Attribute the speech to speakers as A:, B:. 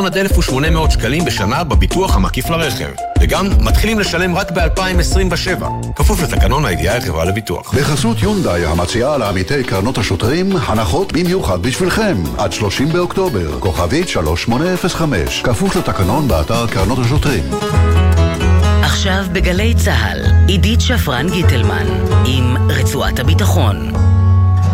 A: עד 1,800 שקלים בשנה בביטוח המקיף לרכב. וגם מתחילים לשלם רק ב-2027. כפוף לתקנון הידיעה חברה לביטוח.
B: בחסות יונדאי המציעה לעמיתי קרנות השוטרים הנחות במיוחד בשבילכם. עד 30 באוקטובר. כוכבית 3805. כפוף לתקנון באתר קרנות השוטרים.
C: עכשיו בגלי צהל, עידית שפרן גיטלמן עם רצועת הביטחון.